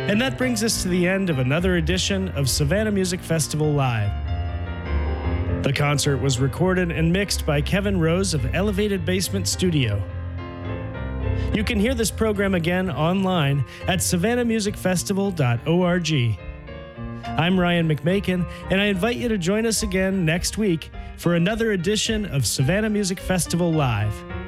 And that brings us to the end of another edition of Savannah Music Festival Live. The concert was recorded and mixed by Kevin Rose of Elevated Basement Studio. You can hear this program again online at savannahmusicfestival.org. I'm Ryan McMakin, and I invite you to join us again next week for another edition of Savannah Music Festival Live.